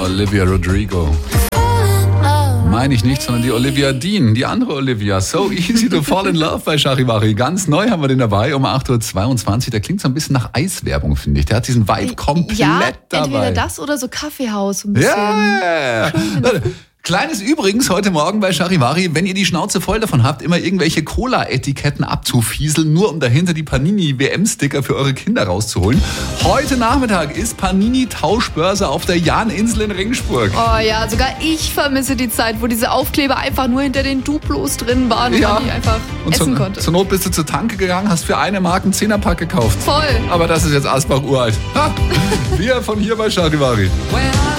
Olivia Rodrigo. Meine ich nicht, sondern die Olivia Dean, die andere Olivia. So easy to fall in love bei Charivari. Ganz neu haben wir den dabei um 8.22 Uhr. Der klingt so ein bisschen nach Eiswerbung, finde ich. Der hat diesen Vibe komplett dabei. Entweder das oder so Kaffeehaus. So ein bisschen. Ja. Kleines übrigens heute Morgen bei Charivari, wenn ihr die Schnauze voll davon habt, immer irgendwelche Cola-Etiketten abzufieseln, nur um dahinter die Panini-WM-Sticker für eure Kinder rauszuholen. Heute Nachmittag ist Panini-Tauschbörse auf der Jahninsel in Ringsburg. Oh ja, sogar ich vermisse die Zeit, wo diese Aufkleber einfach nur hinter den Duplos drin waren und man die einfach essen konnte. Zur Not bist du zur Tanke gegangen, hast für eine Marke einen 10er-Pack gekauft. Voll. Aber das ist jetzt Asbach uralt. Wir von hier bei Charivari.